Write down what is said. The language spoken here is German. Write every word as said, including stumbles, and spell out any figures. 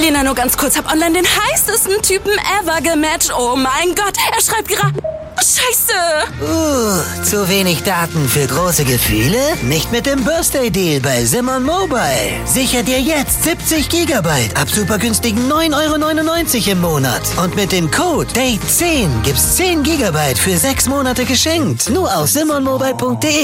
Lena, nur ganz kurz, hab online den heißesten Typen ever gematcht. Oh mein Gott, er schreibt gerade... Scheiße! Uh, zu wenig Daten für große Gefühle? Nicht mit dem Birthday-Deal bei Simon Mobile. Sicher dir jetzt siebzig Gigabyte ab super günstigen neun Euro neunundneunzig im Monat. Und mit dem Code Date zehn gibt's zehn Gigabyte für sechs Monate geschenkt. Nur auf simon mobile punkt de.